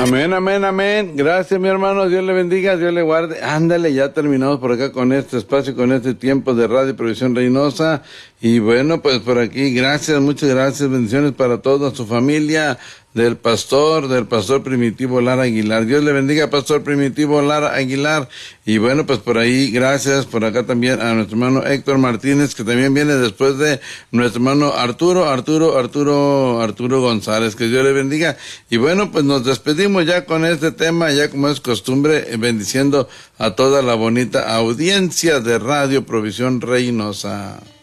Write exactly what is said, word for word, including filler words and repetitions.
Amén, amén, amén. Gracias, mi hermano. Dios le bendiga, Dios le guarde. Ándale, ya terminamos por acá con este espacio, con este tiempo de Radio Provisión Reynosa. Y bueno, pues por aquí, gracias, muchas gracias. Bendiciones para toda su familia, del pastor, del pastor Primitivo Lara Aguilar. Dios le bendiga, pastor Primitivo Lara Aguilar. Y bueno, pues por ahí, gracias. Por acá también a nuestro hermano Héctor Martínez, que también viene después de nuestro hermano Arturo, Arturo, Arturo, Arturo González. Que Dios le bendiga. Y bueno, pues nos despedimos ya con este tema, ya como es costumbre, bendiciendo a toda la bonita audiencia de Radio Provisión Reynosa.